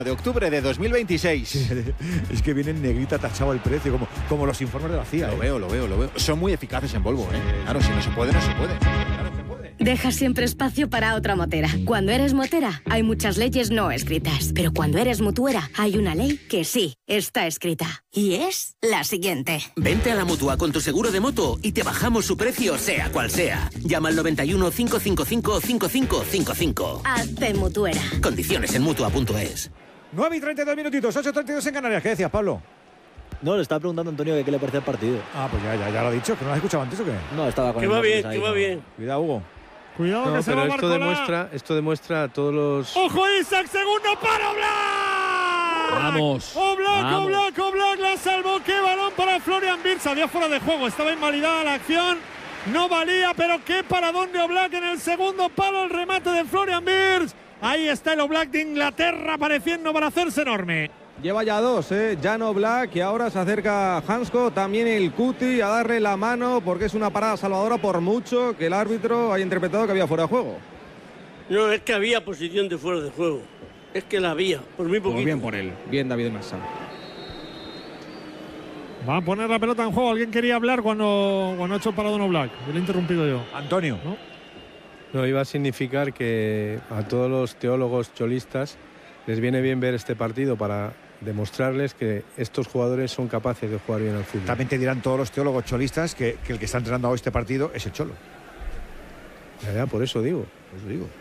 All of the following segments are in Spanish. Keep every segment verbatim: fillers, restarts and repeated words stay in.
de octubre de dos mil veintiséis. Sí, es que viene en negrita tachado el precio, como, como los informes de la C I A. Lo ¿eh? veo, lo veo, lo veo. Son muy eficaces en Volvo, ¿eh? Claro, si no se puede, no se puede. Claro, se puede. Deja siempre espacio para otra motera. Cuando eres motera, hay muchas leyes no escritas. Pero cuando eres mutuera, hay una ley que sí está escrita. Y es la siguiente. Vente a la Mutua con tu seguro de moto y te bajamos su precio, sea cual sea. Llama al noventa y uno, cinco cinco cinco, cinco cinco cinco cinco. Hazte mutuera. Condiciones en mutua punto es. nueve y treinta y dos minutitos, ocho y treinta y dos en Canarias. ¿Qué decías, Pablo? No, le estaba preguntando a Antonio que qué le parecía el partido. Ah, pues ya, ya, ya lo ha dicho, que no lo has escuchado antes o qué. No, estaba con que el va bien, ahí, que va no. bien. Cuidado, Hugo. Cuidado no, que se pero va esto Barcola. demuestra, esto demuestra a todos los... ¡Ojo Isaac! ¡Segundo para Oblak! Vamos. Oblak, vamos. Oblak, Oblak la salvó. ¡Qué balón para Florian Wirtz! Había fuera de juego, estaba invalidada la acción. No valía, pero qué paradón de Oblak en el segundo palo. El remate de Florian Wirtz. Ahí está el Oblak de Inglaterra apareciendo para hacerse enorme. Lleva ya dos, ¿eh? Jan Oblak, y ahora se acerca Hansko, también el Cuti, a darle la mano porque es una parada salvadora por mucho que el árbitro haya interpretado que había fuera de juego. No, es que había posición de fuera de juego. Es que la había, por muy poquito. Pues bien por él, bien David Massa. Va a poner la pelota en juego. Alguien quería hablar cuando, cuando ha hecho el paradón Oblak. Yo le he interrumpido yo. Antonio. ¿No? No, iba a significar que a todos los teólogos cholistas les viene bien ver este partido para demostrarles que estos jugadores son capaces de jugar bien al fútbol. También te dirán todos los teólogos cholistas que, que el que está entrenando hoy este partido es el Cholo. Ya, ya, por eso digo. Por eso digo.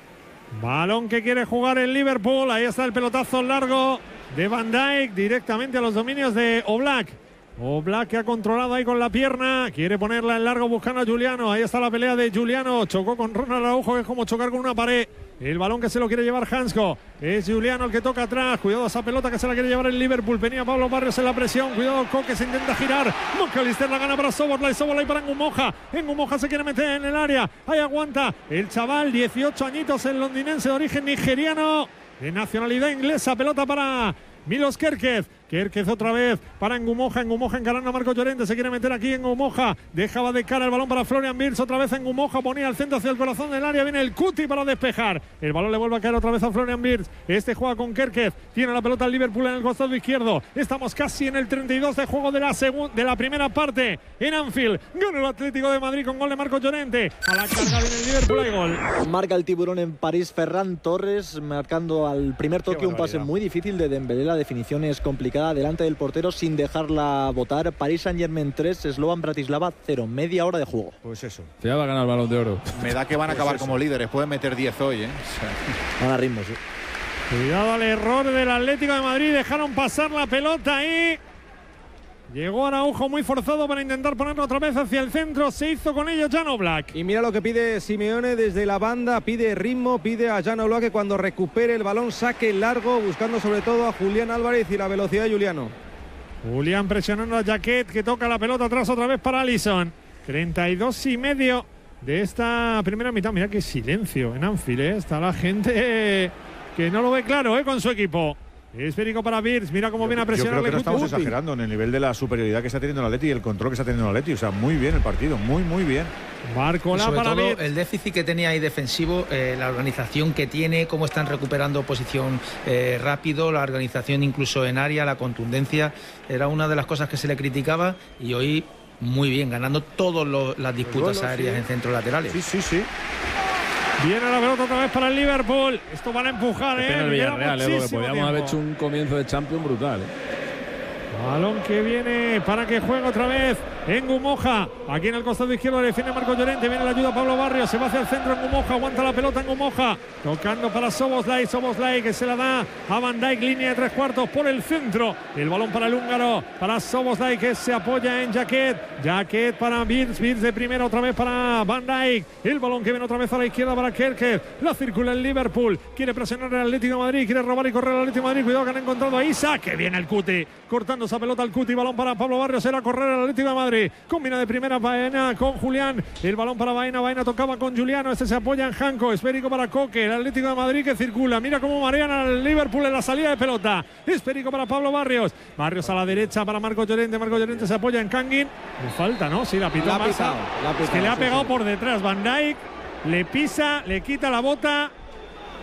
Balón que quiere jugar el Liverpool. Ahí está el pelotazo largo de Van Dijk directamente a los dominios de Oblak. Oblak que ha controlado ahí con la pierna. Quiere ponerla en largo buscando a Giuliano. Ahí está la pelea de Giuliano. Chocó con Ronald Araujo, que es como chocar con una pared. El balón que se lo quiere llevar Hansko. Es Giuliano el que toca atrás. Cuidado esa pelota que se la quiere llevar el Liverpool. Venía Pablo Barrios en la presión. Cuidado Coque, se intenta girar. McAllister la gana para Szoboszlai. Szoboszlai para Ngumoja. Ngumoja se quiere meter en el área. Ahí aguanta el chaval, dieciocho añitos, el londinense de origen nigeriano, de nacionalidad inglesa. Pelota para Milos Kerkez. Kerkez otra vez para Ngumoja. Ngumoja encarando a Marco Llorente. Se quiere meter aquí en Ngumoja. Dejaba de cara el balón para Florian Wirtz. Otra vez en Ngumoja. Ponía el centro hacia el corazón del área. Viene el Cuti para despejar. El balón le vuelve a caer otra vez a Florian Wirtz. Este juega con Kerkez. Tiene la pelota el Liverpool en el costado izquierdo. Estamos casi en el treinta y dos de juego de la, de la primera parte en Anfield. Gana el Atlético de Madrid con gol de Marco Llorente. A la carga viene el Liverpool. Hay gol. Marca el tiburón en París Ferran Torres, marcando al primer toque un pase muy difícil de Dembélé. La definición es complicada delante del portero sin dejarla botar. París Saint-Germain tres, Slovan Bratislava cero. Media hora de juego. Pues eso. Ya va a ganar el Balón de Oro. Me da que van a acabar pues como líderes. Pueden meter diez hoy, ¿eh? Van a ritmo, sí. Cuidado al error del Atlético de Madrid. Dejaron pasar la pelota ahí. Llegó Araujo muy forzado para intentar ponerlo otra vez hacia el centro. Se hizo con ello Jan Oblak. Y mira lo que pide Simeone desde la banda. Pide ritmo, pide a Jan Oblak que cuando recupere el balón saque largo, buscando sobre todo a Julián Álvarez y la velocidad de Giuliano. Julián presionando a Jaquet, que toca la pelota atrás otra vez para Alisson. treinta y dos y medio de esta primera mitad. Mira qué silencio en Anfield, ¿eh? Está la gente eh, que no lo ve claro, ¿eh? Con su equipo. Esférico para Wirtz, mira cómo yo, viene a presionar. Yo creo que no estamos exagerando en el nivel de la superioridad que está teniendo el Atleti y el control que está teniendo el Atleti. O sea, muy bien el partido, muy, muy bien. Barcola sobre para todo Wirtz. El déficit que tenía ahí defensivo, eh, la organización que tiene, cómo están recuperando posición eh, rápido, la organización incluso en área, la contundencia, era una de las cosas que se le criticaba y hoy muy bien, ganando todas las disputas bueno, aéreas sí. en centros laterales. Sí, sí, sí. Viene la pelota otra vez para el Liverpool. Esto van a empujar, Qué ¿eh? pena el Villarreal, eh, porque podíamos haber hecho un un comienzo de Champions brutal. Eh. balón que viene para que juegue otra vez en Ngumoja. Aquí en el costado izquierdo defiende Marco Llorente. Viene la ayuda a Pablo Barrios. Se va hacia el centro en Ngumoja. Aguanta la pelota en Ngumoja. Tocando para Szoboszlai. Szoboszlai que se la da a Van Dijk. Línea de tres cuartos por el centro. El balón para el húngaro. Para Szoboszlai que se apoya en Jaquet. Jaquet para Wirtz. Wirtz de primera otra vez para Van Dijk. El balón que viene otra vez a la izquierda para Kerkez. La circula el Liverpool. Quiere presionar el Atlético de Madrid. Quiere robar y correr el Atlético de Madrid. Cuidado que han encontrado a Isaac. Que viene el Cuti. Cortando esa pelota al Cuti. Balón para Pablo Barrios. Era correr el Atlético de Madrid. Combina de primera Baena con Julián. El balón para Baena. Baena tocaba con Giuliano. Este se apoya en Hanko. Esférico para Coque. El Atlético de Madrid que circula. Mira cómo marean al Liverpool en la salida de pelota. Esférico para Pablo Barrios. Barrios a la derecha para Marco Llorente. Marco Llorente se apoya en Kangin. Le falta, ¿no? Sí, la pitó La ha Barça. pisado, la ha pisado, Es que le ha sí, pegado sí. por detrás. Van Dijk le pisa, le quita la bota.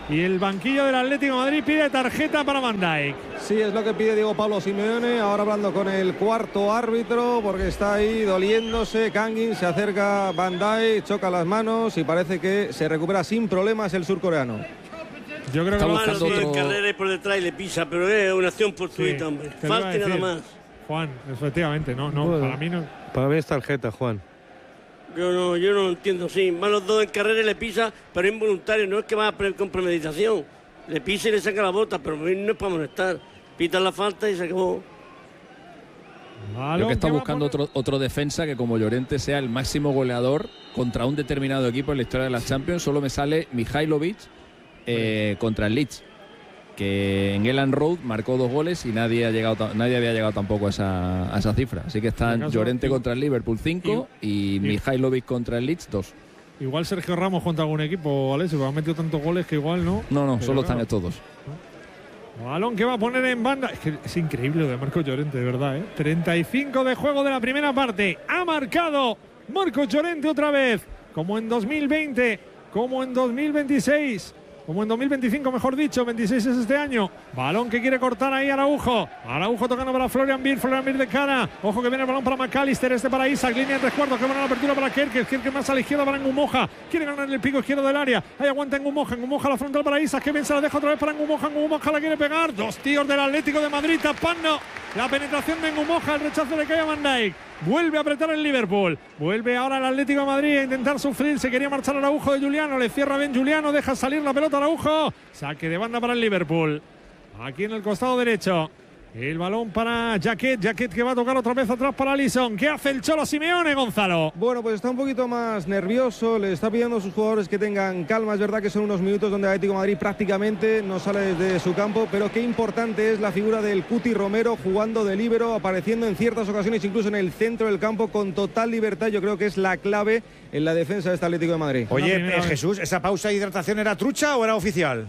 Y el banquillo del Atlético de Madrid pide tarjeta para Van Dijk. Sí, es lo que pide Diego Pablo Simeone. Ahora hablando con el cuarto árbitro, porque está ahí doliéndose. Kangin, se acerca Van Dijk, choca las manos y parece que se recupera sin problemas el surcoreano. Yo creo que va a otro... carrera por detrás y le pisa, pero es una acción fortuita, sí, hombre. Falta y nada más. Juan, efectivamente, no, no, bueno, para mí no. Para mí es tarjeta, Juan. Yo no, yo no lo entiendo, sí. Van los dos en carrera y le pisa, pero involuntario, no es que va con premeditación. Le pisa y le saca la bota, pero no es para molestar. Pita la falta y se acabó. Creo que está buscando otro, otro defensa que como Llorente sea el máximo goleador contra un determinado equipo en la historia de las Champions. Solo me sale Mihailovic eh, contra el Leeds, que en Elland Road marcó dos goles y nadie ha llegado nadie había llegado tampoco a esa, a esa cifra. Así que están caso, Llorente igual, contra el Liverpool cinco y, y Mihailovic contra el Leeds dos. Igual Sergio Ramos contra algún equipo, Alessio, porque ha metido tantos goles que igual no. No, no, Pero solo claro. están estos dos. Balón que va a poner en banda. Es que es increíble lo de Marcos Llorente, de verdad, ¿eh? treinta y cinco de juego de la primera parte. Ha marcado Marcos Llorente otra vez. Como en dos mil veinte, como en dos mil veintiséis. Como en dos mil veinticinco, mejor dicho, veintiséis es este año. Balón que quiere cortar ahí Araujo. Araujo tocando para Florian Wirtz, Florian Wirtz de cara. Ojo que viene el balón para McAllister, este para Isak, línea de tres cuartos, que van a la apertura para Kerkez. Kerkez más a la izquierda para Ngumoja. Quiere ganar el pico izquierdo del área. Ahí aguanta Ngumoja, Ngumoja la frontal para Isak, que bien se la deja otra vez para Ngumoja. Ngumoja la quiere pegar. Dos tíos del Atlético de Madrid tapando la penetración de Ngumoja. El rechazo le cae a Van Dijk. Vuelve a apretar el Liverpool. Vuelve ahora el Atlético de Madrid a intentar sufrir. Se quería marchar Araujo de Juliano. Le cierra bien Juliano. Deja salir la pelota Araujo. Saque de banda para el Liverpool. Aquí en el costado derecho. El balón para Jaquet. Jaquet que va a tocar otra vez atrás para Alisson. ¿Qué hace el Cholo Simeone, Gonzalo? Bueno, pues está un poquito más nervioso. Le está pidiendo a sus jugadores que tengan calma. Es verdad que son unos minutos donde el Atlético de Madrid prácticamente no sale desde su campo. Pero qué importante es la figura del Cuti Romero jugando de líbero, apareciendo en ciertas ocasiones incluso en el centro del campo con total libertad. Yo creo que es la clave en la defensa de este Atlético de Madrid. Oye, eh, Jesús, ¿esa pausa de hidratación era trucha o era oficial?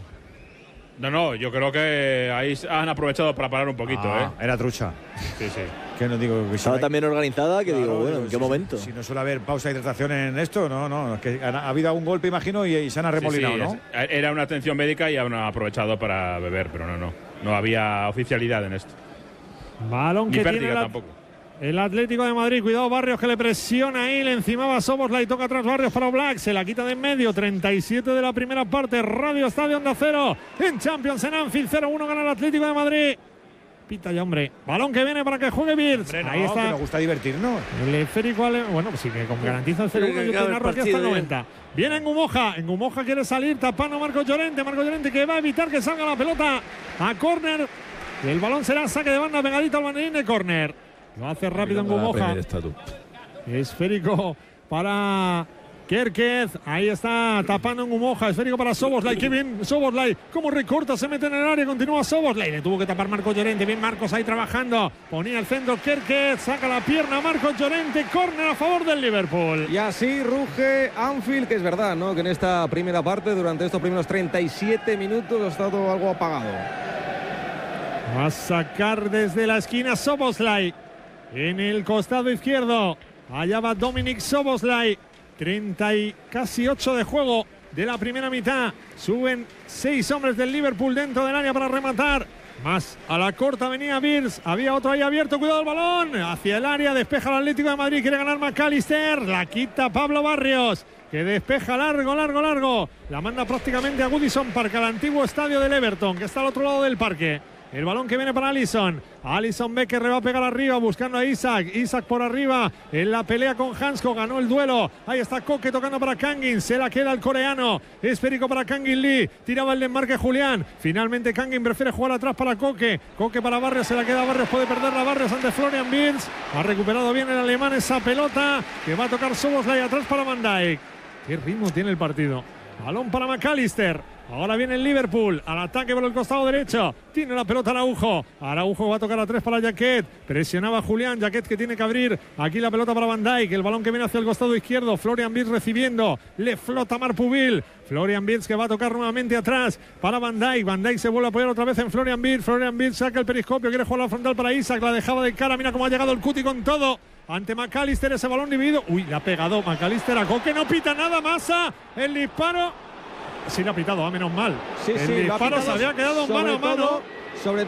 No, no, yo creo que ahí han aprovechado para parar un poquito, ah, ¿eh? Era trucha. Sí, sí. Que no digo que estaba si también organizada, que claro, digo, bueno, ¿en qué si, momento? Si no suele haber pausa de hidratación en esto, no, no, es que ha, ha habido algún golpe, imagino, y, y se han arremolinado, sí, sí, ¿no? Es, era una atención médica y han aprovechado para beber, pero no, no. No había oficialidad en esto. Balón que Ni tiene pérdida la... tampoco. El Atlético de Madrid, cuidado Barrios que le presiona ahí, le encimaba Szoboszlai, toca atrás Barrios para Oblak, se la quita de en medio, treinta y siete de la primera parte, Radio Estadio Onda Cero, en Champions en Anfield, cero uno gana el Atlético de Madrid. Pita ya, hombre. Balón que viene para que juegue Wirtz. No, ahí está. Que nos gusta divertirnos. El esférico, ale... bueno, pues sí que con garantiza el cero uno, yo te narro aquí hasta el noventa. Viene en Ngumoja, en Ngumoja quiere salir, tapando a Marcos Llorente, Marcos Llorente que va a evitar que salga la pelota a córner. El balón será saque de banda pegadito al banderín de córner. Lo hace rápido en Ngumoja. Esférico para Kerkez. Ahí está tapando en Ngumoja. Esférico para Szoboszlai. Qué bien Szoboszlai. Como recorta, se mete en el área. Continúa Szoboszlai. Le tuvo que tapar Marcos Llorente. Bien Marcos ahí trabajando. Ponía el centro Kerkez. Saca la pierna Marcos Llorente. Córner a favor del Liverpool. Y así ruge Anfield, que es verdad, ¿no? Que en esta primera parte, durante estos primeros treinta y siete minutos, ha estado algo apagado. Va a sacar desde la esquina Szoboszlai. En el costado izquierdo, allá va Dominik Szoboszlai. treinta y casi ocho de juego de la primera mitad. Suben seis hombres del Liverpool dentro del área para rematar. Más a la corta venía Wirtz. Había otro ahí abierto. Cuidado el balón. Hacia el área. Despeja el Atlético de Madrid. Quiere ganar McAllister. La quita Pablo Barrios, que despeja largo, largo, largo. La manda prácticamente a Goodison Park, al antiguo estadio del Everton, que está al otro lado del parque. El balón que viene para Alisson. Alisson ve que le va a pegar arriba buscando a Isak. Isak por arriba en la pelea con Hansko. Ganó el duelo. Ahí está Koke tocando para Kangin. Se la queda el coreano. Esférico para Kangin Lee. Tiraba el desmarque Julián. Finalmente Kangin prefiere jugar atrás para Koke. Koke para Barrios. Se la queda Barrios. Puede perderla Barrios ante Florian Wirtz. Ha recuperado bien el alemán esa pelota que va a tocar Szoboszlai atrás para Van Dijk. Qué ritmo tiene el partido. Balón para McAllister. Ahora viene el Liverpool al ataque por el costado derecho. Tiene la pelota Araujo. Araujo va a tocar a tres para Jaquet. Presionaba Julián. Jaquet que tiene que abrir aquí la pelota para Van Dijk. El balón que viene hacia el costado izquierdo. Florian Wirtz recibiendo. Le flota Marpubil. Florian Wirtz que va a tocar nuevamente atrás para Van Dijk. Van Dijk se vuelve a apoyar otra vez en Florian Wirtz. Florian Wirtz saca el periscopio. Quiere jugar la frontal para Isak. La dejaba de cara. Mira cómo ha llegado el Cuti con todo. Ante McAllister ese balón dividido. Uy, la ha pegado McAllister a Koke. No pita nada. Massa. El disparo. Sí, le ha pitado, a menos mal. Sí, el sí, disparo se había quedado mano a mano. Todo, sobre